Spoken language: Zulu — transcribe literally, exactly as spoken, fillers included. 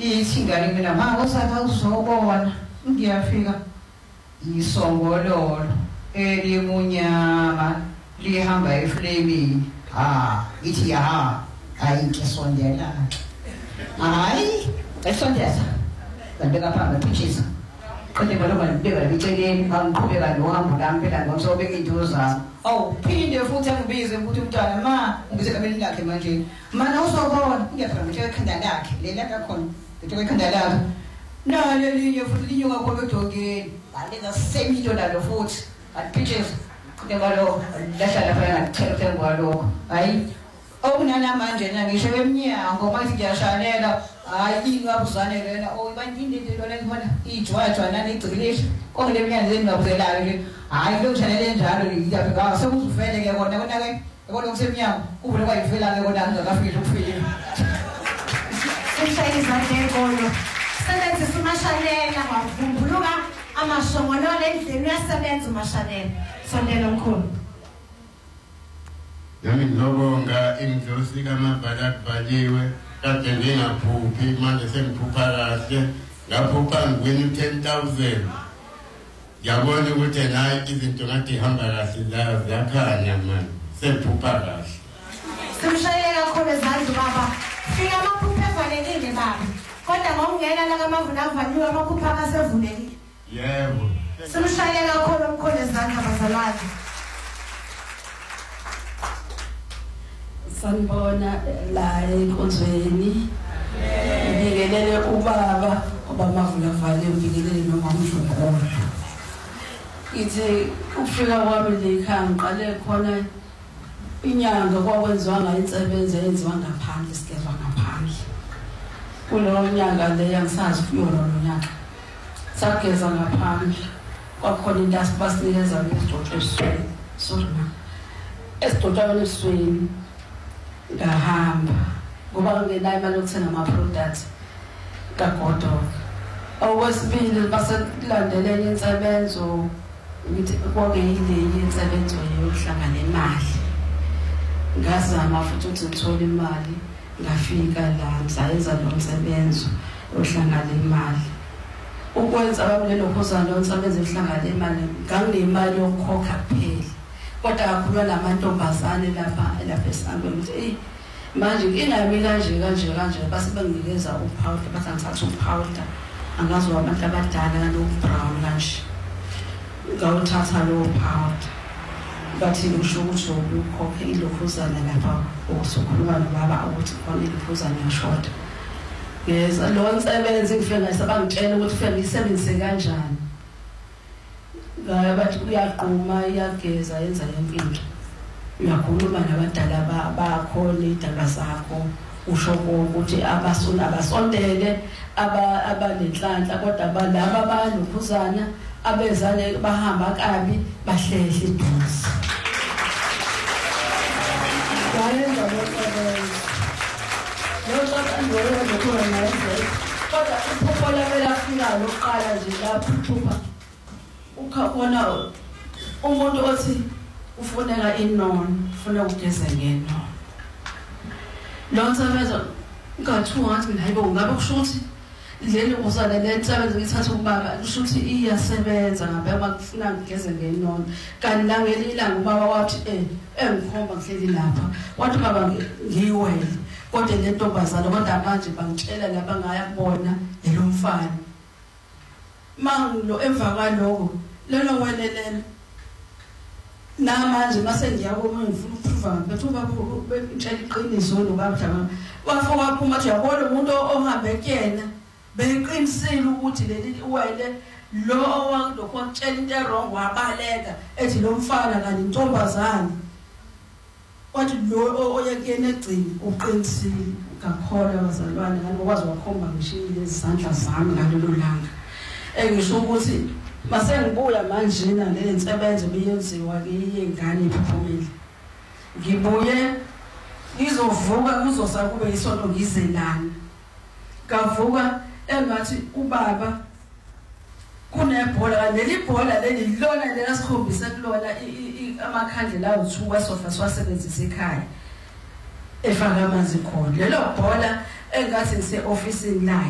Ithingane mina manje usathi uzobona ngiyafika isongololo elimunyama lihamba eflamini. Ah, ithi ya ayike sondela. Hayi, esondela. Kanti kapha ngiphichisa. Kodwa baloma ngibeka biceleni angiqhubeka nohambo lami phela ngosobeka into zami. Awu phinde futhi angibize ukuthi umntwana ma ngibize kameli lakhe manje. Mana uzobona ngiyafika ngisho ekhanda lakhe lela kakhona. Ngisho ekhanda lakhe. Na lelinye futhi linye ngakhona edogeni. Balenza same into nalo futhi. Athiphise. Kodwa balo lahlala phela ngathela phela kwalokho. Hayi okunana manje na ngisho emnyango manje ngiyashalela. Hayi ingabuzane lena oh bandinde into lena ngibona ijwajwa nani igcilisho konke lemnyango engabuzelayo nje hayi lo channel njalo ngiyaphi sekuzuvele ke kona kona ke yabona kusemnyango kuvule kwayivela ke kona ngakafika ukufika Simshayeli zadekolo sebenza simashalela bavumbuluka amashongololo endlini uyasebenza umashalela sondela omkhulu Yami ngizobonga imidlozi kaMabhala kubhaliwe kade ngingaphuphi manje sengiphupha kahle ngaphupha ngiwina ten thousand yabona ukuthi nayi izinto ngathi ihamba kahle la ziyakhanya manje sengiphupha kahle Simshayela kakhulu ezandla baba fika amaphupho evalekile baba kodwa ngokungena la kamavuna avaliwe amaphupho akasevulekile yebo Simshayela kakhulu omkhulu ezandla bazalwane Sanibona la enkonzweni ngibingelele ubaba obamavula vale ngibingelele noma umjukulu ithi ukufika kwami lekhaya ngiqale khona inyanga kwakwenziwa ngayo insebenzo eyenziwa ngaphandle sigezwa ngaphandle kulo nyanga le yangisazi kuyona lo nyaka sageza ngaphandle kwakhona into asibasinikeza ngezigcotsho esisweni sorry ma esigcotshweni esisweni ngahamba ngoba ngenayo imali yokuthenga ama-products kagodo okwesibili baselandeleni insebenzo ngithi kwakuyile insebenzo yokuhlangana imali ngazama futhi ukuthi ngithole imali ngafika la ngisayenza lo msebenzo yokuhlangana imali ukwenza abamlelo khosana lo msebenzo yokuhlangana imali nganginemali yokukhokha kuphela kodwa kakhulu lamantombazane lapha lapha esangweni ukuthi eh manje inami kanje kanje kanje base banginikeza upowder bathi ngithatha upowder angazi abantu abadala lo brown kanje ngawuthatha lo powder bathi usho ukuthi ukhokhe ilokhuzana lapha usukhuluma nobaba ukuthi khona ilokhuzana yashota ngeza lo nsebenzi ngifike ngasabangitshela ukuthi ufike ngisebenzise kanjani bathi uyaqhuma iyageza yenza yempilo uyakhuluma nabadala bakhona idaba zakho usho ukuthi abasona abasondele aba abanenhlanhla kodwa balaba abanokhuzana abezane bahamba kabi bahlehle eduze bayenza lokho lokho ngiyona lokho nayenza kodwa iphupho lami lafika loqala nje lapho iphupha ukhona umuntu othi ufuneka inono ufuna ukugeza ngeno lo nsebenzo ngathiwa ngathi hayibo ngabe kusho ukuthi leli uzana le nsebenzo ngithatha ubaba kusho ukuthi iyasebenza ngabe makufuna ngigeze ngenono kanti la ngelilanga ubaba wathi eh engikhomba ngihleli lapha wathi baba ngiyiwele kodwa le ntombazana kodwa manje bangitshela lapha ngaya kubona lelo mfana mangulo emva kwaloko lelo welelelo namanje mase ngiyakoma ngifuna ukuprova bethu baba bentshela iqiniso lokabudala wafo waphuma athi yabona umuntu ohambe kuyena beqinisile ukuthi leli wele lo owakudokho wakutshela into errong wabaleka ethi lo mfana kanti intombazana wathi lo oyekene egcini uqinisile ngakholwa abazalwane ngokwazi wakhomba ngishile izandla zami ngalelo langa engisho ukuthi mase ngibuya manje na le nsebenzo beyenziwa ke yengane ephumile ngibuye ngizovuka kuzosa kube isonto ngizelana kavuka engathi ubaba kunebhola leli bhola leli lona lena sikhombisa kulona amakhandlela awuthuka sofa siwasebenzisa ekhaya efaka amanzi khona lelo bhola engathi ngise office la